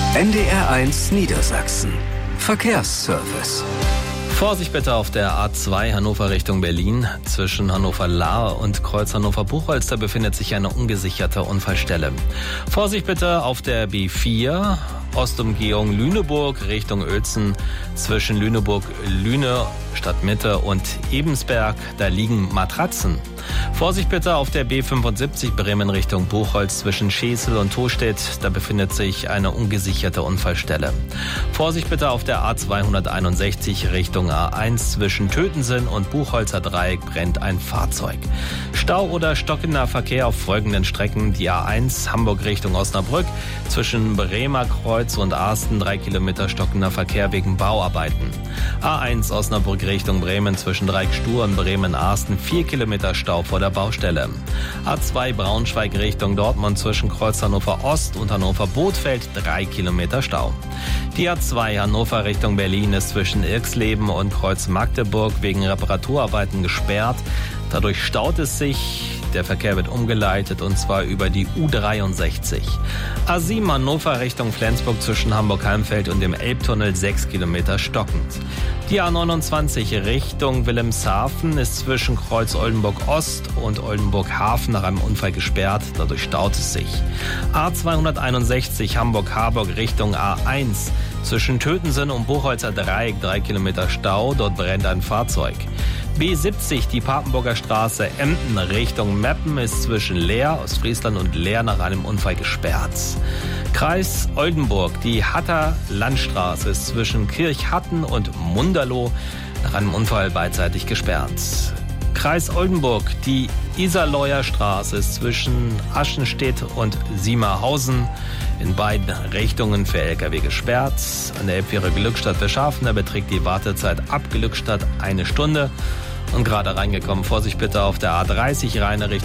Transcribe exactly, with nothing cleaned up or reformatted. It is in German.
N D R eins Niedersachsen. Verkehrsservice. Vorsicht bitte auf der A zwei Hannover Richtung Berlin. Zwischen Hannover-Lahr und Kreuz Hannover-Buchholz, da befindet sich eine ungesicherte Unfallstelle. Vorsicht bitte auf der B vier Ostumgehung Lüneburg Richtung Uelzen. Zwischen Lüneburg-Lüne Stadtmitte und Ebensberg, da liegen Matratzen. Vorsicht bitte auf der B fünfundsiebzig Bremen Richtung Buchholz zwischen Schesel und Tostedt, da befindet sich eine ungesicherte Unfallstelle. Vorsicht bitte auf der A zweihunderteinundsechzig Richtung A eins zwischen Tötensen und Buchholzer Dreieck brennt ein Fahrzeug. Stau oder stockender Verkehr auf folgenden Strecken: die A eins Hamburg Richtung Osnabrück zwischen Bremer Kreuz und Arsten drei Kilometer stockender Verkehr wegen Bauarbeiten. A eins Osnabrück Richtung Bremen zwischen Dreieck-Stur und Bremen-Arsten vier Kilometer Stau vor der Baustelle. A zwei Braunschweig Richtung Dortmund zwischen Kreuz Hannover Ost und Hannover Bothfeld drei Kilometer Stau. Die A zwei Hannover Richtung Berlin ist zwischen Irxleben und Kreuz Magdeburg wegen Reparaturarbeiten gesperrt. Dadurch staut es sich. Der Verkehr wird umgeleitet und zwar über die U dreiundsechzig. A sieben Hannover Richtung Flensburg zwischen Hamburg-Halmfeld und dem Elbtunnel sechs Kilometer stockend. Die A neunundzwanzig Richtung Wilhelmshaven ist zwischen Kreuz Oldenburg Ost und Oldenburg Hafen nach einem Unfall gesperrt. Dadurch staut es sich. A zweihunderteinundsechzig Hamburg-Harburg Richtung A eins zwischen Tötensen und Buchholzer Dreieck drei Kilometer Stau. Dort brennt ein Fahrzeug. B siebzig, die Papenburger Straße Emden Richtung Meppen ist zwischen Leer, Ostfriesland und Leer nach einem Unfall gesperrt. Kreis Oldenburg, die Hatter Landstraße ist zwischen Kirchhatten und Munderloh nach einem Unfall beidseitig gesperrt. Kreis Oldenburg, die Iserleuer Straße ist zwischen Aschenstedt und Siemerhausen in beiden Richtungen für L K W gesperrt. An der Elbfähre Glückstadt für Scharfen, da beträgt die Wartezeit ab Glückstadt eine Stunde. Und gerade reingekommen, Vorsicht bitte auf der A dreißig Rheine Richtung